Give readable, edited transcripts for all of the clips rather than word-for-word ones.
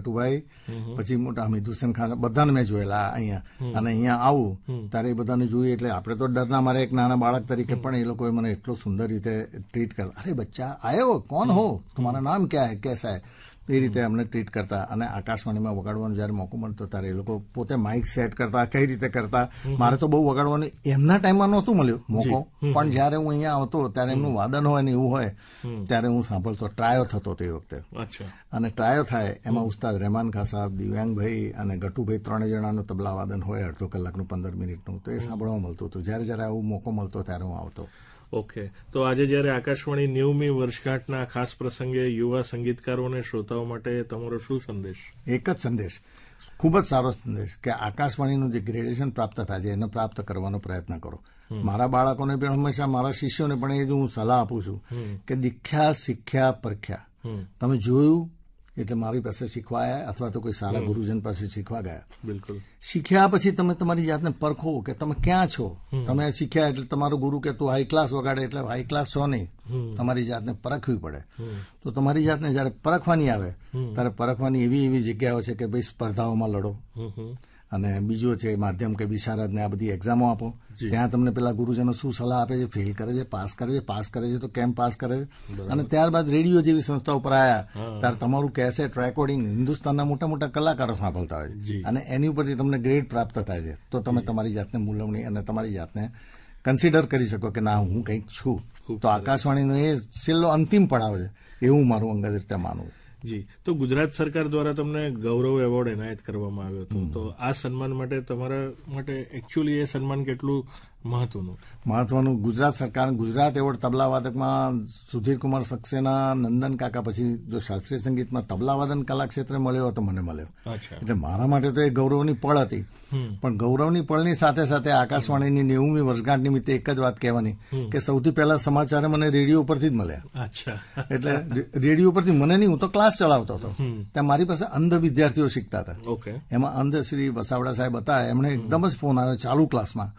નટુભાઈ, પછી મોટા હમીદ હુસેન ખાન, બધાને મેં જોયેલા અહીંયા. અને અહીંયા આવું ત્યારે એ બધાને જોઈએ એટલે આપણે તો ડરના મારે એક નાના બાળક તરીકે પણ એ લોકોએ મને એટલું સુંદર રીતે ટ્રીટ કરતા. અરે બચ્ચા આયો, કોણ હો, તમારા નામ ક્યાં હે, કેસા હે, એ રીતે અમને ટ્રીટ કરતા. અને આકાશવાણીમાં વગાડવાનો જયારે મોકો મળતો ત્યારે એ લોકો પોતે માઇક સેટ કરતા, કઈ રીતે કરતા. મારે તો બહુ વગાડવાનું એમના ટાઈમમાં નહોતું મળ્યું મોકો, પણ જયારે હું અહીંયા આવતો ત્યારે એમનું વાદન હોય ને એવું હોય ત્યારે હું સાંભળતો. ટ્રાયો થતો તે વખતે, અને ટ્રાયો થાય એમાં ઉસ્તાદ રહેમાન ખાન સાહેબ, દિવ્યાંગભાઈ અને ગટુભાઈ 3 જણાનું તબલા વાદન હોય, અડધો કલાકનું 15 મિનિટનું, તો એ સાંભળવા મળતું હતું. જયારે જયારે આવું મોકો મળતો ત્યારે હું આવતો. ઓકે, તો આજે જયારે આકાશવાણી 90મી વર્ષગાંઠના ખાસ પ્રસંગે યુવા સંગીતકારો અને શ્રોતાઓ માટે તમારો શું સંદેશ? એક જ સંદેશ, ખૂબ જ સારો સંદેશ, કે આકાશવાણીનું જે ગ્રેડેશન પ્રાપ્ત થાય છે એને પ્રાપ્ત કરવાનો પ્રયત્ન કરો. મારા બાળકોને પણ હંમેશા, મારા શિષ્યોને પણ એ જ હું સલાહ આપું છું કે દીખ્યા, શીખ્યા, પરખ્યા. તમે જોયું એટલે મારી પાસે શીખવા આવ્યા, અથવા તો કોઈ સારા ગુરુજન પાસે શીખવા ગયા. બિલકુલ. શીખ્યા પછી તમે તમારી જાતને પરખો કે તમે ક્યાં છો. તમે શીખ્યા એટલે તમારો ગુરુ કે તું હાઈ ક્લાસ વગાડે એટલે હાઈ ક્લાસ છો નહીં, તમારી જાતને પરખવી પડે. તો તમારી જાતને જયારે પરખવાની આવે ત્યારે પરખવાની એવી જગ્યાઓ છે કે ભાઈ સ્પર્ધાઓમાં લડો, અને બીજો છે માધ્યમ કે વિશારદ ને આ બધી એક્ઝામો આપો. ત્યાં તમને પેલા ગુરુજનો શું સલાહ આપે છે, ફેલ કરે છે, પાસ કરે છે, પાસ કરે છે તો કેમ પાસ કરે છે. અને ત્યારબાદ રેડિયો જેવી સંસ્થાઓ પર આવ્યા ત્યારે તમારું કેસેટ રેકોર્ડિંગ હિન્દુસ્તાનના મોટા મોટા કલાકારો સાંભળતા હોય છે, અને એની ઉપરથી તમને ગ્રેડ પ્રાપ્ત થાય છે. તો તમે તમારી જાતને મૂલવણી અને તમારી જાતને કન્સિડર કરી શકો કે ના હું કંઈક છું. તો આકાશવાણીનો એ છેલ્લો અંતિમ પડાવ છે એવું મારું અંગત રીતે માનવું. જી, તો ગુજરાત સરકાર દ્વારા તમને ગૌરવ એવોર્ડ એનાયત કરવામાં આવ્યો હતો, તો આ સન્માન માટે તમારા માટે એકચ્યુઅલી એ સન્માન કેટલું મહત્વનું? ગુજરાત સરકાર ગુજરાત એવોર્ડ તબલાવાદકમાં સુધીરકુમાર સક્સેના, નંદન કાકા, પછી જો શાસ્ત્રીય સંગીતમાં તબલાવાદન કલા ક્ષેત્રે મળ્યો તો મને મળ્યો. એટલે મારા માટે તો એ ગૌરવની પળ હતી. પણ ગૌરવની પળની સાથે સાથે આકાશવાણીની 90મી વર્ષગાંઠ નિમિત્તે એક જ વાત કહેવાની કે સૌથી પહેલા સમાચાર મને રેડિયો ઉપરથી જ મળ્યા. એટલે રેડિયો ઉપરથી મને નહીં, હું તો ક્લાસ ચલાવતો હતો ત્યાં મારી પાસે અંધ વિદ્યાર્થીઓ શીખતા હતા. એમાં અંધ શ્રી વસાવડા સાહેબ હતા, એમણે એકદમ જ ફોન આવ્યો ચાલુ ક્લાસમાં,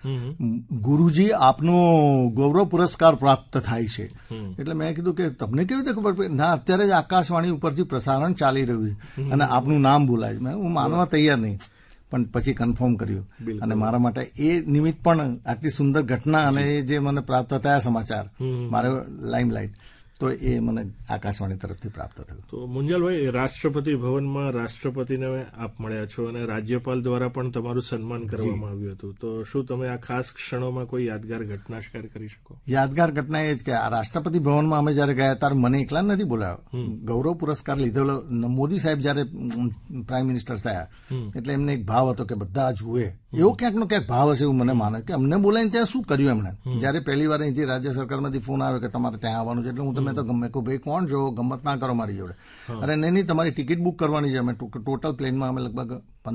ગુરુજી આપનો ગૌરવ પુરસ્કાર પ્રાપ્ત થાય છે. એટલે મેં કીધું કે તમને કેવી રીતે ખબર પડી? ના, અત્યારે જ આકાશવાણી ઉપરથી પ્રસારણ ચાલી રહ્યું છે અને આપનું નામ બોલાય છે. હું માનવા તૈયાર નહીં, પણ પછી કન્ફર્મ કર્યું. અને મારા માટે એ નિમિત્ત પણ આટલી સુંદર ઘટના અને એ જે મને પ્રાપ્ત થયા સમાચાર, મારે લાઇમલાઇટ, તો એ મને આકાશવાણી તરફથી પ્રાપ્ત થયું. તો મુંજાલભાઈ, રાષ્ટ્રપતિ ભવનમાં રાષ્ટ્રપતિને આપ મળ્યા છો અને રાજ્યપાલ દ્વારા પણ તમારું સન્માન કરવામાં આવ્યું હતું, તો શું તમે આ ખાસ ક્ષણોમાં કોઈ યાદગાર ઘટના શેર કરી શકો? યાદગાર ઘટના એ જ કે આ રાષ્ટ્રપતિ ભવનમાં અમે જયારે ગયા ત્યારે મને એકલા નથી બોલાવ્યો. ગૌરવ પુરસ્કાર લીધેલો મોદી સાહેબ જયારે પ્રાઇમ મિનિસ્ટર થયા એટલે એમને એક ભાવ હતો કે બધા જુએ, એવો ક્યાંકનો ક્યાંક ભાવ હશે એવું મને માને કે અમને બોલાવીને ત્યાં શું કર્યું એમણે. જયારે પહેલી વાર અહીંથી રાજ્ય સરકારમાંથી ફોન આવ્યો કે તમારે ત્યાં આવવાનું છે, એટલે હું તમે તો ગમે કહું ભાઈ કોણ જો ગમત ના કરો મારી જોડે. અરે નહીં, તમારી ટિકિટ બુક કરવાની છે. અમે ટોટલ પ્લેનમાં અમે લગભગ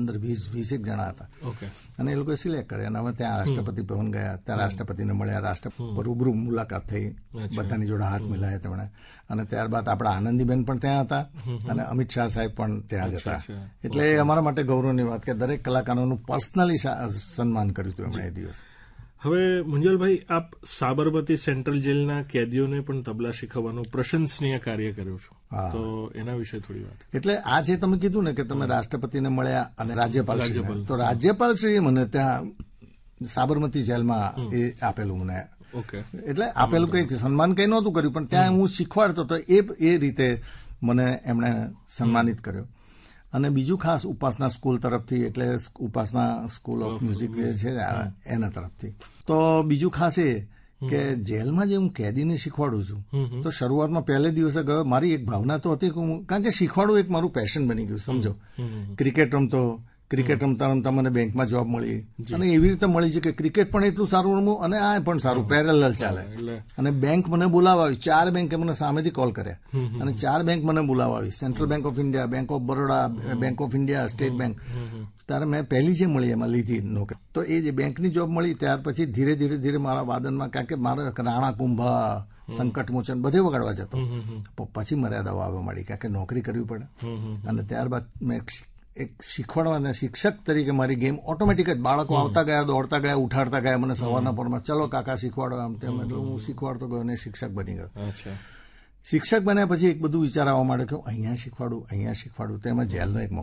15-20 જણા હતા, અને એ લોકોએ સિલેક્ટ કર્યા. અને અમે ત્યાં રાષ્ટ્રપતિ ભવન ગયા, ત્યાં રાષ્ટ્રપતિને મળ્યા, રાષ્ટ્રપતિ રૂબરૂ મુલાકાત થઈ, બધાની જોડે હાથ મિલાયા તેમણે. અને ત્યારબાદ આપણા આનંદીબેન પણ ત્યાં હતા અને અમિત શાહ સાહેબ પણ ત્યાં જ હતા. એટલે અમારા માટે ગૌરવની વાત કે દરેક કલાકારોનું પર્સનલી સન્માન કર્યું હતું એમણે એ દિવસ. હવે મુંજલભાઈ, આપ સાબરમતી સેન્ટ્રલ જેલના કેદીઓને પણ તબલા શીખવવાનું પ્રશંસનીય કાર્ય કર્યું છો, તો એના વિશે થોડી વાત. એટલે આ જે તમે કીધું ને કે તમે રાષ્ટ્રપતિને મળ્યા અને રાજ્યપાલ, તો રાજ્યપાલ શ્રીએ મને ત્યાં સાબરમતી જેલમાં એ આપેલું મને. એટલે આપેલું કઈ સન્માન કઈ નહોતું કર્યું, પણ ત્યાં હું શીખવાડતો હતો એ રીતે મને એમણે સન્માનિત કર્યો. અને બીજું ખાસ ઉપાસના સ્કૂલ તરફથી, એટલે ઉપાસના સ્કૂલ ઓફ મ્યુઝિક જે છે એના તરફથી. તો બીજું ખાસ એ કે જેલમાં જે હું કેદીને શીખવાડું છું, તો શરૂઆતમાં પહેલે દિવસે ગયો મારી એક ભાવના તો હતી કે કારણ કે શીખવાડવું એક મારું પેશન બની ગયું. સમજો, ક્રિકેટ રમતા રમતા મને બેંકમાં જોબ મળી, અને એવી રીતે મળી છે કે ક્રિકેટ પણ એટલું સારું રમવું અને આ પણ સારું પેરેલલ ચાલે. અને બેંક મને બોલાવાવી, 4 બેંકે મને સામેથી કોલ કર્યા, અને 4 બેંક મને બોલાવાવી, central bank of India, bank of Baroda, bank of India, state bank. ત્યારે મેં પહેલી જે મળી એમાં લીધી નોકરી. તો એ જે બેંકની જોબ મળી ત્યાર પછી ધીરે ધીરે મારા વાદનમાં, કારણ કે મારે રાણા કુંભા, સંકટ મોચન બધે વગાડવા જતો, પછી મર્યાદાઓ આવવા માંડી, કારણ કે નોકરી કરવી પડે. અને ત્યારબાદ મેં એક શીખવાડવાના શિક્ષક તરીકે મારી ગેમ ઓટોમેટિક જ, બાળકો આવતા ગયા, દોડતા ગયા, ઉઠાડતા ગયા મને સવારના પરમાં, ચલો કાકા શીખવાડો આમ તેમ. એટલે હું શીખવાડતો ગયો અને શિક્ષક બની ગયો. શિક્ષક બન્યા પછી એક બધું વિચાર આવવા માંડ્યો કે અહીંયા શીખવાડું તેમાં જેલનો એક